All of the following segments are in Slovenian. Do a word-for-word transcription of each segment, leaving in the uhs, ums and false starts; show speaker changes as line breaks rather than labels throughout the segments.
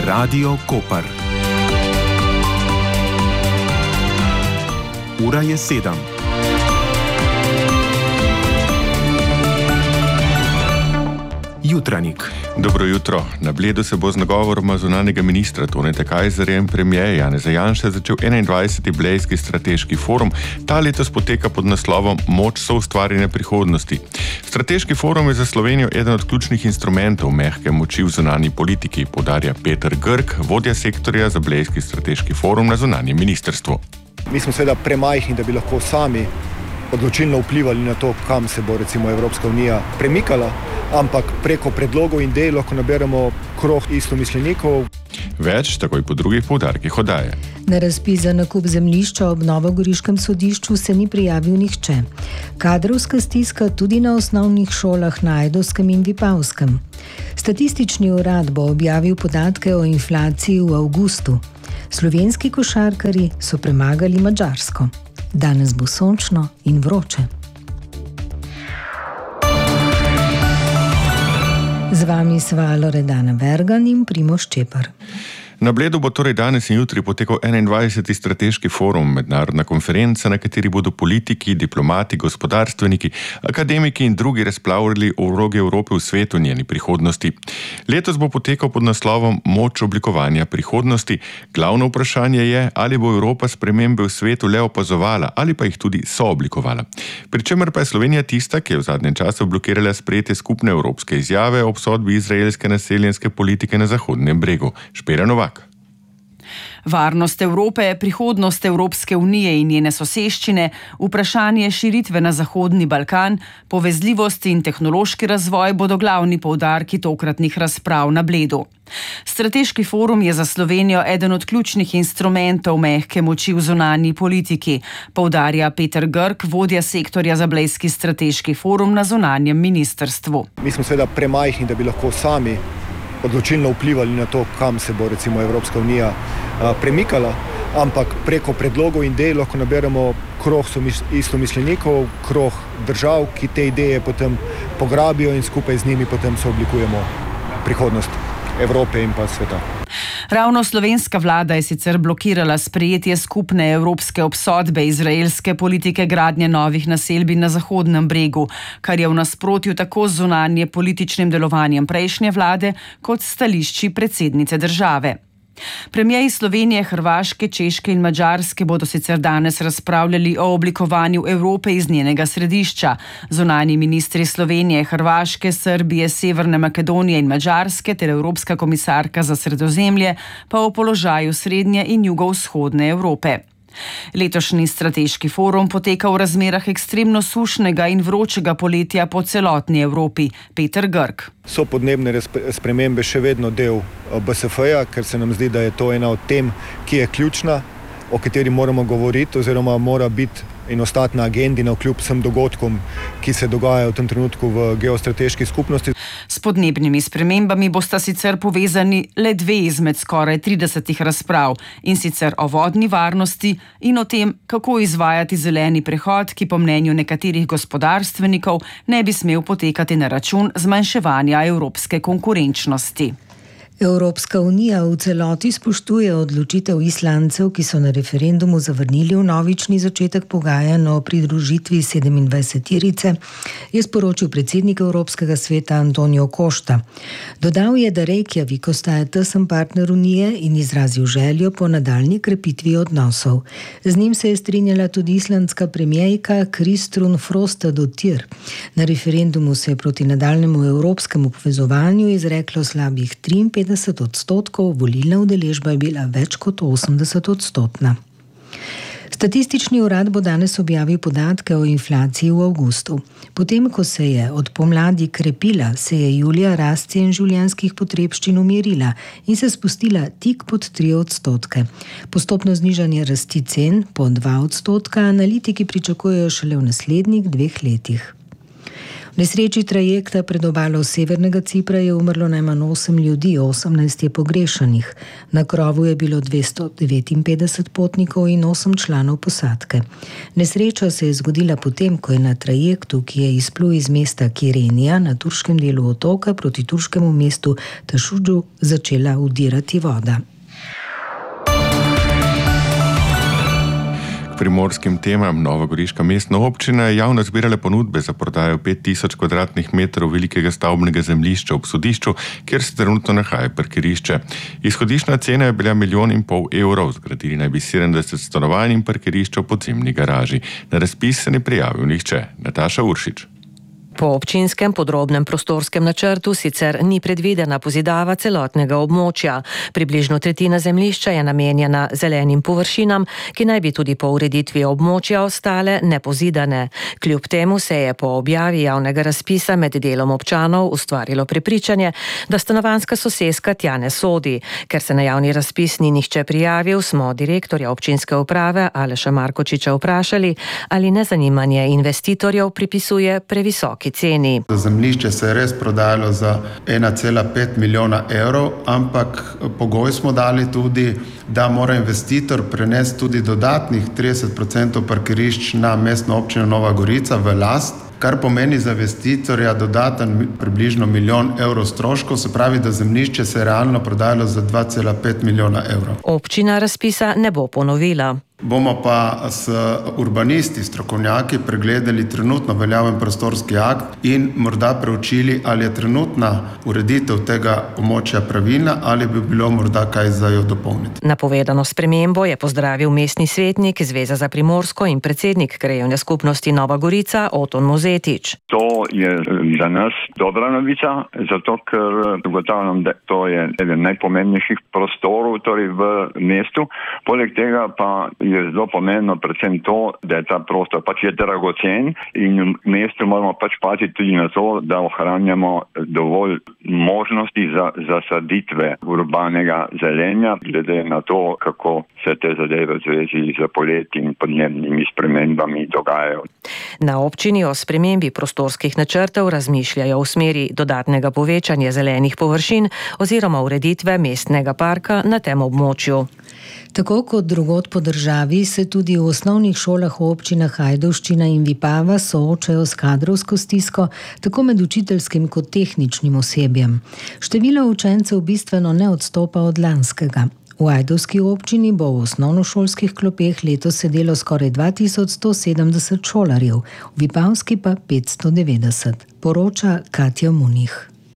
Radio Koper. Ura je sedem. Jutranik.
Dobro jutro. Na Bledu se bo z nagovoroma zunanjega ministra Toneta Kajzerja in premierja Janeza Janše začel enaindvajseti Blejski strateški forum. Ta letos poteka pod naslovom Moč soustvarjanja prihodnosti. Strateški forum je za Slovenijo eden od ključnih instrumentov mehke moči v zunanji politiki, poudarja Peter Grk, vodja sektorja za Blejski strateški forum na zunanjem ministrstvu.
Mi smo seveda premajhni, da bi lahko sami odločilno vplivali na to, kam se bo recimo Evropska unija premikala, ampak preko predlogov in idej lahko naberemo krog istomišljenikov.
Več takoj po drugih poudarkih oddaje.
Na razpis za nakup zemljišča ob Novogoriškem sodišču se ni prijavil nihče. Kadrovska stiska tudi na osnovnih šolah na Ajdovskem in Vipavskem. Statistični urad bo objavil podatke o inflaciji v avgustu. Slovenski košarkarji so premagali Madžarsko. Danes bo sončno in vroče. Z vami sva Loredana Vergan in Primož Čepar.
Na Bledu bo torej danes in jutri potekal enaindvajseti strateški forum, mednarodna konferenca, na kateri bodo politiki, diplomati, gospodarstveniki, akademiki in drugi razpravljali o vlogi Evrope v svetu, njeni prihodnosti. Letos bo potekal pod naslovom Moč oblikovanja prihodnosti. Glavno vprašanje je, ali bo Evropa spremembe v svetu le opazovala ali pa jih tudi sooblikovala. Pričemer pa je Slovenija tista, ki je v zadnjem času blokirala sprejetje skupne evropske izjave o obsodbi izraelske naseljenske politike na Zahodnem bregu. Špera Novak.
Varnost Evrope, prihodnost Evropske unije in njene soseščine, vprašanje širitve na Zahodni Balkan, povezljivost in tehnološki razvoj bodo glavni poudarki tokratnih razprav na Bledu. Strateški forum je za Slovenijo eden od ključnih instrumentov mehke moči v zunanji politiki, poudarja Peter Grk, vodja sektorja za Blejski strateški forum na zunanjem ministrstvu.
Mi smo seveda premajhni, da bi lahko sami odločilno vplivali na to, kam se bo recimo Evropska unija a, premikala, ampak preko predlogov in idej lahko naberemo krog istomišljenikov, krog držav, ki te ideje potem pograbijo in skupaj z njimi potem sooblikujemo prihodnost Evrope in pa sveta.
Ravno slovenska vlada je sicer blokirala sprejetje skupne evropske obsodbe izraelske politike gradnje novih naselbin na Zahodnem bregu, kar je v nasprotju tako z zunanje političnim delovanjem prejšnje vlade kot stališči predsednice države. Premierji Slovenije, Hrvaške, Češke in Madžarske bodo sicer danes razpravljali o oblikovanju Evrope iz njenega središča. Zunanji ministri Slovenije, Hrvaške, Srbije, Severne Makedonije in Madžarske ter Evropska komisarka za Sredozemlje pa o položaju srednje in jugovzhodne Evrope. Letošnji strateški forum poteka v razmerah ekstremno sušnega in vročega poletja po celotni Evropi. Peter Grk.
So podnebne spremembe še vedno del B S F-ja, ker se nam zdi, da je to ena od tem, ki je ključna, o kateri moramo govoriti oziroma mora biti in ostati na agendi navkljub vsem dogodkom, ki se dogajajo v tem trenutku v geostrateški skupnosti.
S podnebnimi spremembami bosta sicer povezani le dve izmed skoraj tridesetih razprav, in sicer o vodni varnosti in o tem, kako izvajati zeleni prehod, ki po mnenju nekaterih gospodarstvenikov ne bi smel potekati na račun zmanjševanja evropske konkurenčnosti.
Evropska unija v celoti spoštuje odločitev Islandcev, ki so na referendumu zavrnili vnovični začetek pogajanj o pridružitvi sedemindvajseterice, je sporočil predsednik Evropskega sveta Antonio Costa. Dodal je, da Reykjavik ostaja tesen partner unije in izrazil željo po nadaljnji krepitvi odnosov. Z njim se je strinjala tudi islandska premierka Kristrún Frostadóttir. Na referendumu se je proti nadaljnjemu evropskemu povezovanju izreklo slabih triinpetdeset odstotkov, volilna udeležba je bila več kot osemdeset odstotna. Statistični urad bo danes objavil podatke o inflaciji v avgustu. Potem, ko se je od pomladi krepila, se je julija rast cen življenjskih potrebščin umirila in se spustila tik pod tri odstotke. Postopno znižanje rasti cen po dva odstotka analitiki pričakujejo šele v naslednjih dveh letih. V nesreči trajekta pred obalo severnega Cipra je umrlo najmanj osem ljudi, osemnajst je pogrešanih. Na krovu je bilo dvesto devetinpetdeset potnikov in osem članov posadke. Nesreča se je zgodila potem, ko je na trajektu, ki je izplul iz mesta Kirenija na turškem delu otoka proti turškemu mestu Tašudžu, začela udirati voda.
Primorskim temam novogoriška mestna občina je javno zbirala ponudbe za prodajo pet tisoč kvadratnih metrov velikega stavbnega zemljišča ob Sodišču, kjer se trenutno nahaja parkirišče. Izhodiščna cena je bila milijon in pol evrov, zgradili naj bi sedemdeset stanovanj in parkirišča v podzemni garaži. Na razpis se ni prijavil nihče. Nataša Uršič.
Po občinskem podrobnem prostorskem načrtu sicer ni predvidena pozidava celotnega območja. Približno tretjina zemljišča je namenjena zelenim površinam, ki naj bi tudi po ureditvi območja ostale nepozidane. Kljub temu se je po objavi javnega razpisa med delom občanov ustvarilo prepričanje, da stanovanjska soseska tja ne sodi. Ker se na javni razpis ni nihče prijavil, smo direktorja občinske uprave Aleša Markočiča vprašali, ali nezanimanje investitorjev pripisuje previsoki ceni.
Zemljišče se je res prodajalo za ena cela pet milijona evrov, ampak pogoj smo dali tudi, da mora investitor prenesti tudi dodatnih trideset procentov parkirišč na mestno občino Nova Gorica v last, kar pomeni za investitorja dodaten približno milijon evrov stroškov, se pravi, da zemljišče se je realno prodajalo za dva cela pet milijona evrov.
Občina razpisa ne bo ponovila.
Bomo pa s urbanisti, strokovnjaki pregledali trenutno veljaven prostorski akt in morda preučili, ali je trenutna ureditev tega območja pravilna ali bi bilo morda kaj za jo dopolniti.
Napovedano spremembo je pozdravil mestni svetnik Zveze za Primorsko in predsednik krajevne skupnosti Nova Gorica Oton Mozetič.
To je za nas dobra novica, zato ker ugotavljam, da to je eden najpomembnejših prostorov torej v mestu. Poleg tega pa je zelo pomembno predvsem to, da je ta prostor pač je dragocen in v mestu moramo pač paziti tudi na to, da ohranjamo dovolj možnosti za zasaditve urbanega zelenja, glede na to, kako se te zadeve v zvezi z poletji in podnebnimi spremembami dogajajo.
Na občini o spremembi prostorskih načrtov razmišljajo v smeri dodatnega povečanja zelenih površin oziroma ureditve mestnega parka na tem območju.
Tako kot drugod po državi se tudi v osnovnih šolah v občinah Ajdovščina in Vipava soočajo s kadrovsko stisko, tako med učiteljskim kot tehničnim osebjem. Število učencev bistveno ne odstopa od lanskega. V ajdovski občini bo v osnovnošolskih klopeh letos sedelo skoraj dva tisoč sto sedemdeset šolarjev, v Vipavski pa petsto devetdeset, poroča Katja Munih.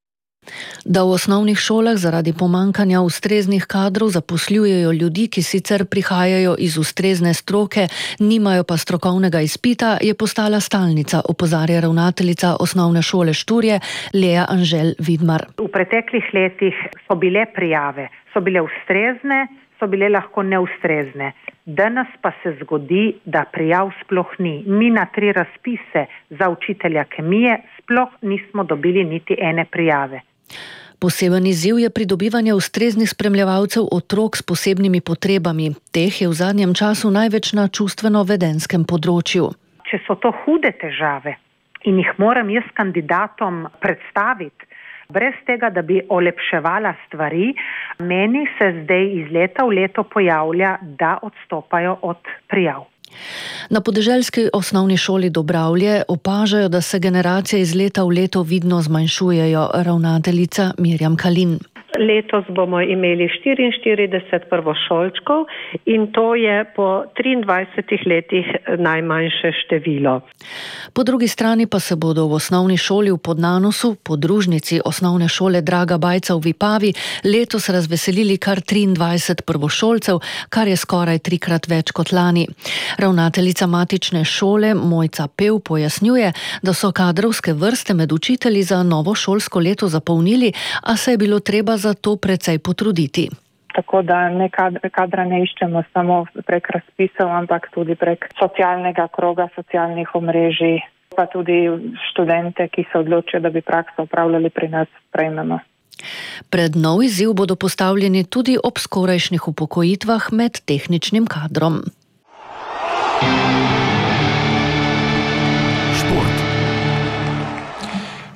Da v osnovnih šolah zaradi pomankanja ustreznih kadrov zaposlujejo ljudi, ki sicer prihajajo iz ustrezne stroke, nimajo pa strokovnega izpita, je postala stalnica, opozarja ravnateljica osnovne šole Šturje Lea Anžel Vidmar.
V preteklih letih so bile prijave, so bile ustrezne, so bile lahko neustrezne. Danes pa se zgodi, da prijav sploh ni. Mi na tri razpise za učitelja kemije sploh nismo dobili niti ene prijave.
Poseben izziv je pridobivanje ustreznih spremljevalcev otrok s posebnimi potrebami. Teh je v zadnjem času največ na čustveno-vedenskem področju.
Če so to hude težave in jih moram jaz kandidatom predstaviti, brez tega, da bi olepševala stvari, meni se zdaj iz leta v leto pojavlja, da odstopajo od prijav.
Na podeželski osnovni šoli Dobravlje opažajo, da se generacije iz leta v leto vidno zmanjšujejo, ravnateljica Mirjam Kalin.
Letos bomo imeli štiriinštirideset prvošolčkov in to je po triindvajsetih letih najmanjše število.
Po drugi strani pa se bodo v osnovni šoli v Podnanosu, podružnici osnovne šole Draga Bajca v Vipavi, letos razveselili kar triindvajset prvošolcev, kar je skoraj trikrat več kot lani. Ravnateljica matične šole Mojca Pev pojasnjuje, da so kadrovske vrste med učitelji za novo šolsko leto zapolnili, a se je bilo treba za to precej potruditi.
Tako da ne kadra, kadra ne iščemo samo prek razpisov, ampak tudi prek socialnega kroga, socialnih omrežij, pa tudi študente, ki se odločijo, da bi prakso opravljali pri nas, prejmemo.
Pred nov izziv bodo postavljeni tudi ob skorajšnjih upokojitvah med tehničnim kadrom.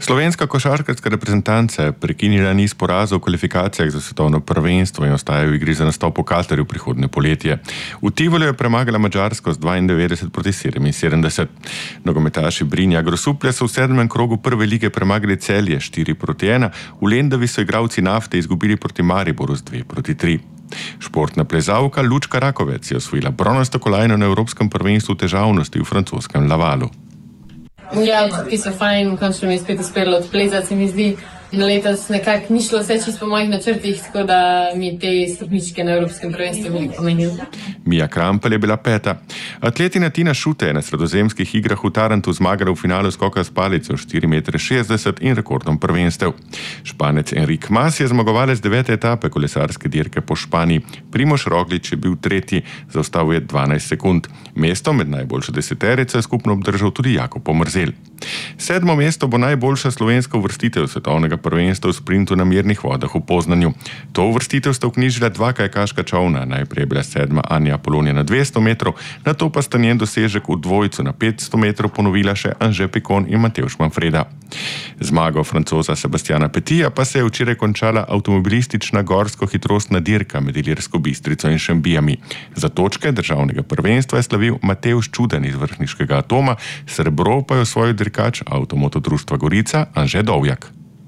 Slovenska košarkarska reprezentanca je prekinila niz porazov v kvalifikacijah za svetovno prvenstvo in ostaja v igri za nastop v Katarju prihodnje poletje. V Tivoliju je premagala Madžarsko z dvaindevetdeset proti sedeminsedemdeset. Nogometaši Brinja Grosuplja so v sedmem krogu prve lige premagali Celje štiri proti ena, v Lendavi so igralci Nafte izgubili proti Mariboru z dve proti tri. Športna plezalka Lučka Rakovec je osvojila bronasto kolajno na Evropskem prvenstvu težavnosti v francoskem Lavalu.
Ja, občutki so fajn, končno mi je spet uspelo odplezati, se mi zdi. Letos nekako ni šlo vse čisto po mojih načrtih, tako da mi te stopničke na Evropskem prvenstvu veliko pomenijo.
Mija Krampelj je bila peta. Atletina Tina Šute je na sredozemskih igrah v Tarantu zmagala v finalu skoka s palico štiri metre šestdeset in rekordom prvenstev. Španec Enric Mas je zmagovalec devete etape kolesarske dirke po Španiji. Primož Roglič je bil tretji, zaostal je dvanajst sekund. Mesto med najboljšo deseterico je skupno obdržal tudi Jakob Pomrzel. Sedmo mesto bo najboljša slovenska uvrstitev svetovnega prvenstva v sprintu na mirnih vodah v Poznanju. To uvrstitev sta vknjižila dva kajakaška čovna, najprej je bila sedma Anja Apolonija na dvesto metrov, nato pa sta njen dosežek v dvojcu na petsto metrov ponovila še Anže Picon in Matevž Manfreda. Zmago Francoza Sebastiana Petija pa se je včeraj končala avtomobilistična gorsko hitrostna dirka med Ilirsko Bistrico in Šembijami. Za točke državnega prvenstva je slavil Matevž Čuden iz vrhniškega Atoma, srebro pa je osvojil dirkač Avtomoto društva Gorica Anže Dovjak.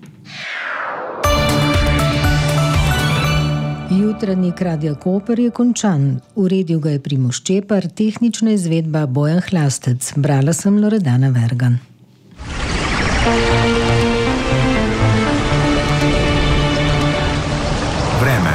Jutranji Radia Koper je končan. Uredil ga je Primož Čepar, tehnična izvedba Bojan Hlastec. Brala sem Loredana Vergan.
Vreme.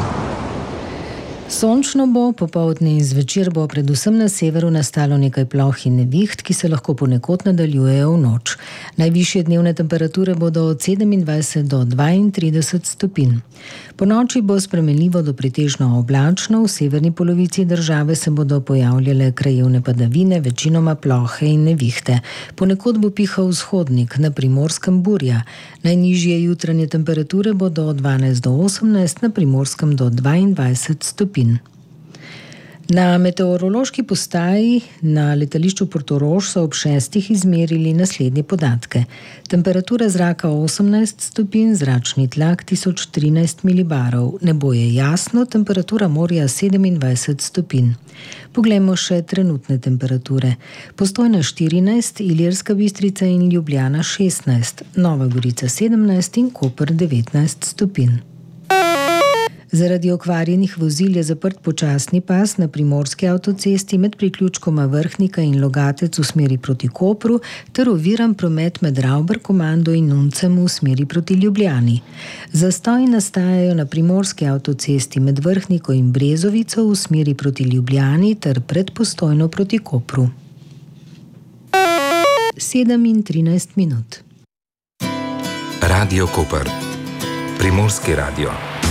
Sončno bo, popoldne in zvečer bo predvsem na severu nastalo nekaj ploh in neviht, ki se lahko ponekod nadaljujejo v noč. Najvišje dnevne temperature bodo od sedemindvajset do dvaintrideset stopinj. Po noči bo spremenljivo do pretežno oblačno, v severni polovici države se bodo pojavljale krajevne padavine, večinoma plohe in nevihte. Ponekod bo pihal vzhodnik, na Primorskem burja. Najnižje jutranje temperature bodo od dvanajst do osemnajst, na Primorskem do dvaindvajset stopinj. Na meteorološki postaji na letališču Portorož so ob šestih izmerili naslednje podatke. Temperatura zraka osemnajst stopinj, zračni tlak tisoč trinajst milibarov. Nebo je jasno, temperatura morja sedemindvajset stopinj. Poglejmo še trenutne temperature. Postojna štirinajst, Ilirska Bistrica in Ljubljana šestnajst, Nova Gorica sedemnajst in Koper devetnajst stopinj. Zaradi okvarjenih vozil je zaprt počasni pas na primorski avtocesti med priključkoma Vrhnika in Logatec v smeri proti Kopru ter oviran promet med Ravbar komando in Nuncem v smeri proti Ljubljani. Zastoji nastajajo na primorski avtocesti med Vrhniko in Brezovico v smeri proti Ljubljani ter pred Postojno proti Kopru. sedem in trinajst minut.
Radio Koper. Primorski radio.